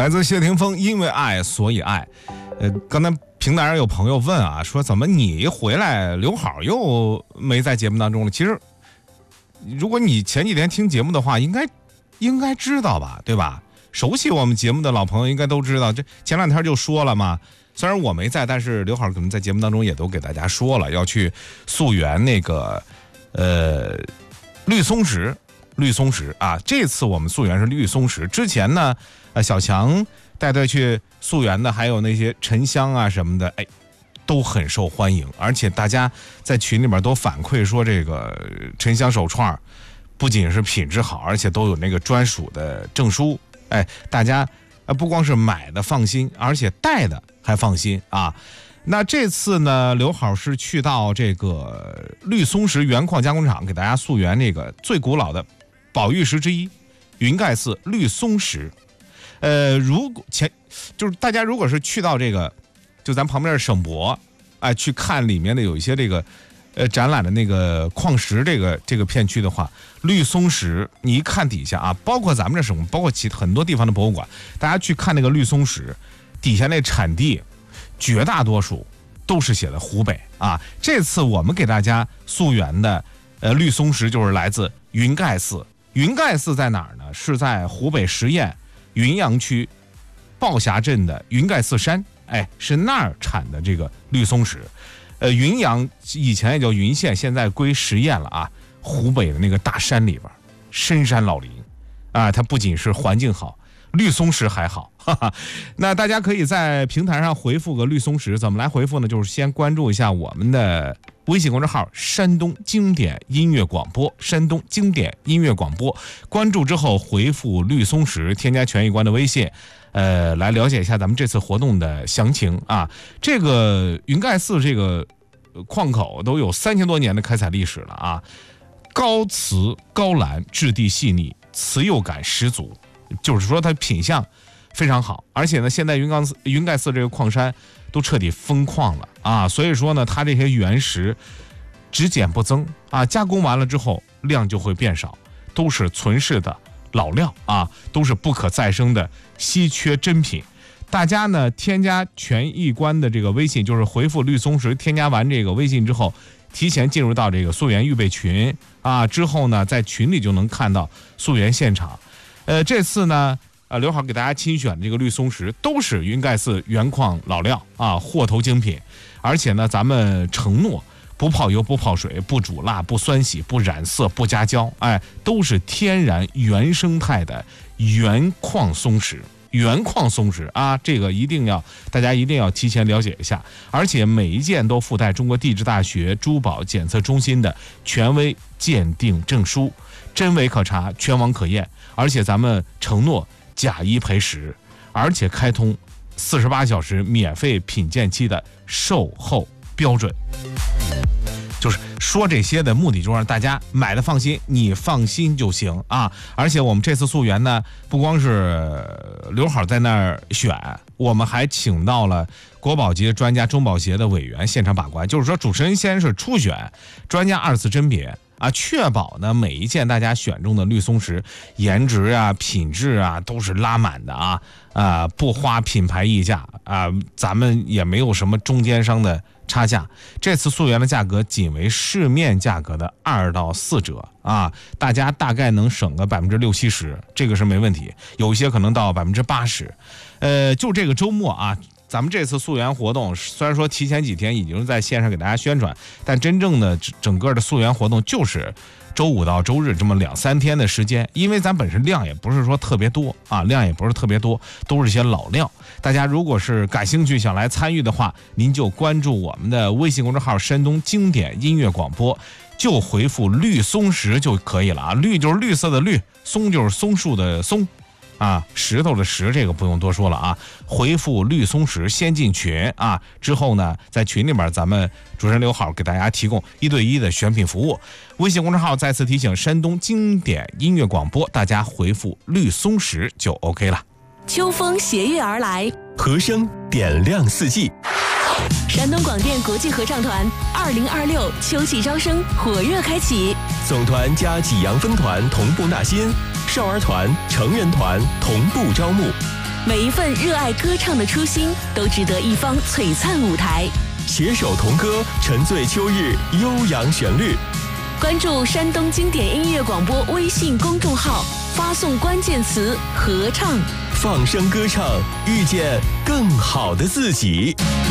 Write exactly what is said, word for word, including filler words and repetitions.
来自谢霆锋，因为爱所以爱。呃，刚才平台上有朋友问啊，说怎么你回来刘好又没在节目当中了？其实，如果你前几天听节目的话，应该应该知道吧，对吧？熟悉我们节目的老朋友应该都知道，这前两天就说了嘛。虽然我没在，但是刘好可能在节目当中也都给大家说了，要去溯源那个呃绿松石。绿松石啊，这次我们溯源是绿松石。之前呢，呃，小强带队去溯源的，还有那些沉香啊什么的，哎，都很受欢迎。而且大家在群里面都反馈说，这个沉香手串不仅是品质好，而且都有那个专属的证书。哎，大家呃不光是买的放心，而且戴的还放心啊。那这次呢，刘好是去到这个绿松石原矿加工厂，给大家溯源那个最古老的宝玉石之一云盖寺绿松石。呃，如果前就是大家如果是去到这个就咱旁边的省博，哎、呃，去看里面的有一些这个呃展览的那个矿石这个这个片区的话，绿松石你一看底下啊，包括咱们这省，包括其很多地方的博物馆，大家去看那个绿松石底下那产地，绝大多数都是写的湖北啊。这次我们给大家溯源的呃绿松石就是来自云盖寺。云盖寺在哪儿呢？是在湖北十堰云阳区鲍峡镇的云盖寺山，哎，是那儿产的这个绿松石。呃，云阳以前也叫云县，现在归十堰了啊。湖北的那个大山里边，深山老林啊，它不仅是环境好，绿松石还好，哈哈。那大家可以在平台上回复个绿松石，怎么来回复呢？就是先关注一下我们的微信公众号山东经典音乐广播，山东经典音乐广播，关注之后回复绿松石，添加权益官的微信，呃，来了解一下咱们这次活动的详情啊。这个云盖寺这个矿口都有三千多年的开采历史了啊，高瓷高蓝，质地细腻，瓷釉感十足，就是说它品相非常好。而且呢，现在云冈寺云盖寺这个矿山都彻底封矿了啊，所以说呢，它这些原石只减不增啊，加工完了之后量就会变少，都是存世的老料啊，都是不可再生的稀缺珍品。大家呢添加权益官的这个微信，就是回复绿松石，添加完这个微信之后，提前进入到这个溯源预备群啊，之后呢在群里就能看到溯源现场。呃，这次呢。呃，刘好给大家亲选的这个绿松石都是云盖寺原矿老料啊，货头精品。而且呢，咱们承诺不泡油、不泡水、不煮辣、不酸洗、不染色、不加胶，哎，都是天然原生态的原矿松石。原矿松石啊，这个一定要大家一定要提前了解一下。而且每一件都附带中国地质大学珠宝检测中心的权威鉴定证书，真伪可查，全网可验。而且咱们承诺假一赔十，而且开通四十八小时免费品鉴期的售后标准。就是说这些的目的，就让大家买的放心，你放心就行啊！而且我们这次溯源呢，不光是刘好在那儿选，我们还请到了国宝级专家中保协的委员现场把关。就是说，主持人先是初选，专家二次甄别啊，确保呢每一件大家选中的绿松石颜值啊、品质啊都是拉满的啊啊，不花品牌溢价啊，咱们也没有什么中间商的差价。这次溯源的价格仅为市面价格的二到四折啊，大家大概能省个百分之六七十，这个是没问题，有一些可能到百分之八十。呃，就这个周末啊。咱们这次溯源活动虽然说提前几天已经在线上给大家宣传，但真正的整个的溯源活动就是周五到周日这么两三天的时间。因为咱本身量也不是说特别多啊，量也不是特别多，都是一些老料。大家如果是感兴趣想来参与的话，您就关注我们的微信公众号山东经典音乐广播，就回复绿松石就可以了啊。绿就是绿色的绿，松就是松树的松啊，石头的石，这个不用多说了啊。回复绿松石先进群啊，之后呢，在群里面咱们主持人刘好给大家提供一对一的选品服务。微信公众号再次提醒：山东经典音乐广播，大家回复绿松石就 OK 了。 秋风斜月而来， 和声点亮四季。 山东广电国际合唱团二零二六秋季招生火热开启， 总团加济阳分团同步纳新，少儿团、成人团同步招募。 每一份热爱歌唱的初心，都值得一方璀璨舞台。 携手同歌，沉醉秋日悠扬旋律。 关注山东经典音乐广播微信公众号，发送关键词合唱， 放声歌唱，遇见更好的自己。